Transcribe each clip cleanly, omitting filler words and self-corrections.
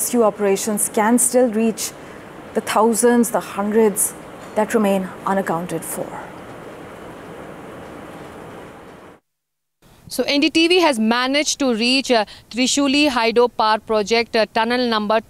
rescue operations can still reach the thousands, the hundreds that remain unaccounted for. So NDTV has managed to reach Trishuli Hydro Power Project tunnel number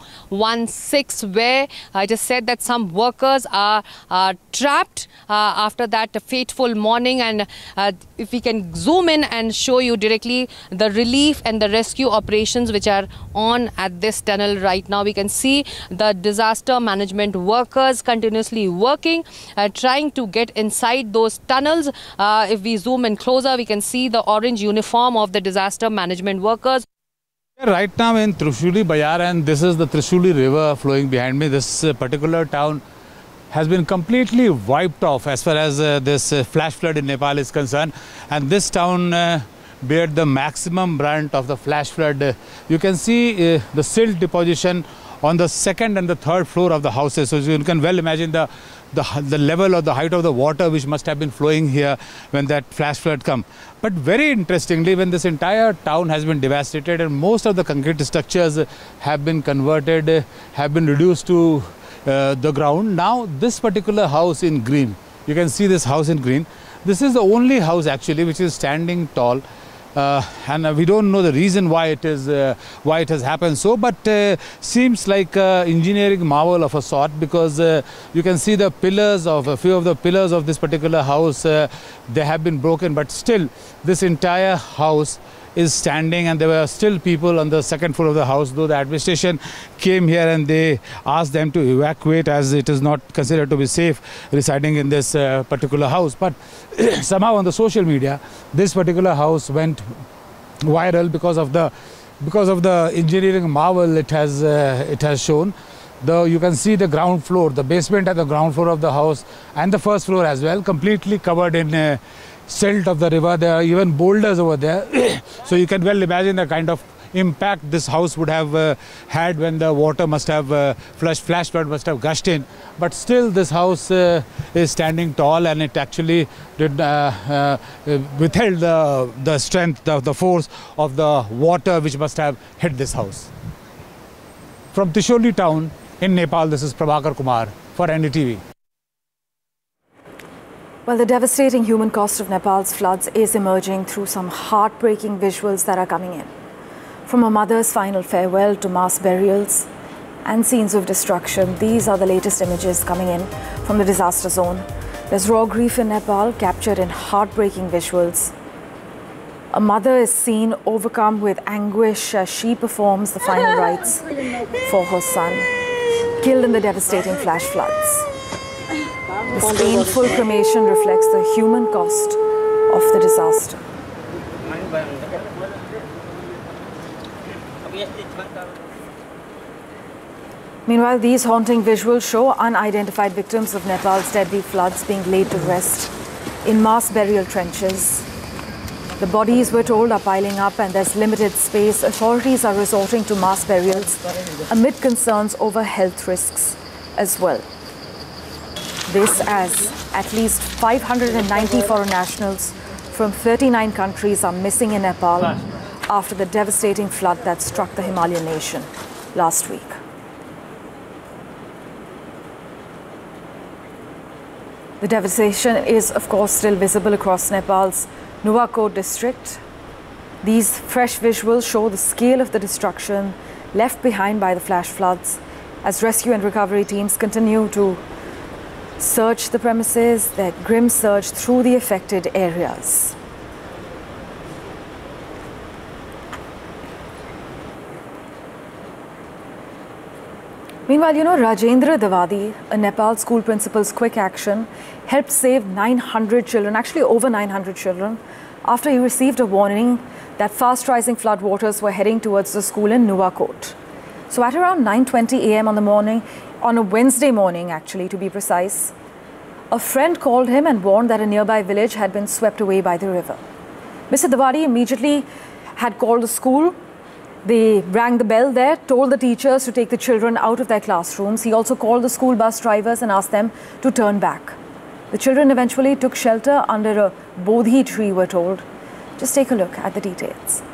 216, where it is said that some workers are trapped after that fateful morning. And if we can zoom in and show you directly the relief and the rescue operations which are on at this tunnel right now, we can see the disaster management workers continuously working, trying to get inside those tunnels. If we zoom in closer, we can see the orange uniform of the disaster management workers. Right now in Trishuli Bazar, and this is the Trishuli river flowing behind me. This particular town has been completely wiped off as far as this flash flood in Nepal is concerned, and this town bear the maximum brunt of the flash flood. You can see the silt deposition on the second and the third floor of the houses, so you can well imagine the level or the height of the water which must have been flowing here when that flash flood come. But very interestingly, when this entire town has been devastated and most of the concrete structures have been converted, have been reduced to the ground, now this particular house in green, you can see this house in green, this is the only house actually which is standing tall. And we don't know the reason why it has happened so, but seems like engineering marvel of a sort, because you can see the pillars of a few of the pillars of this particular house, they have been broken, but still this entire house is standing, and there were still people on the second floor of the house, though the administration came here and they asked them to evacuate as it is not considered to be safe residing in this particular house. But somehow on the social media, this particular house went viral because of the engineering marvel it has shown. You can see the ground floor, the basement and the ground floor of the house, and the first floor as well, completely covered in silt of the river. There are even boulders over there. So you can well imagine the kind of impact this house would have had when the water must have flash flood must have gushed in. But still this house is standing tall, and it actually did withheld the strength, the force of the water which must have hit this house. From Trishuli town in Nepal, this is Prabhakar Kumar for NDTV. Well, the devastating human cost of Nepal's floods is emerging through some heartbreaking visuals that are coming in. From a mother's final farewell to mass burials and scenes of destruction, these are the latest images coming in from the disaster zone. There's raw grief in Nepal, captured in heartbreaking visuals. A mother is seen overcome with anguish as she performs the final rites for her son, killed in the devastating flash floods. This painful cremation reflects the human cost of the disaster. Meanwhile, these haunting visuals show unidentified victims of Nepal's deadly floods being laid to rest in mass burial trenches. The bodies, we're told, are piling up, and there's limited space. Authorities are resorting to mass burials amid concerns over health risks as well. This as at least 590 foreign nationals from 39 countries are missing in Nepal after the devastating flood that struck the Himalayan nation last week. The devastation is, of course, still visible across Nepal's Nuwakot district. These fresh visuals show the scale of the destruction left behind by the flash floods as rescue and recovery teams continue to search the premises, their grim search through the affected areas. Meanwhile, Rajendra Dawadi, a Nepal school principal's quick action, helped save 900 children, actually over 900 children, after he received a warning that fast-rising floodwaters were heading towards the school in Nuwakot. So at around 9:20 a.m. on a Wednesday morning, actually, to be precise, a friend called him and warned that a nearby village had been swept away by the river. Mr. Dawadi immediately had called the school. They rang the bell there, told the teachers to take the children out of their classrooms. He also called the school bus drivers and asked them to turn back. The children eventually took shelter under a bodhi tree, we're told. Just take a look at the details.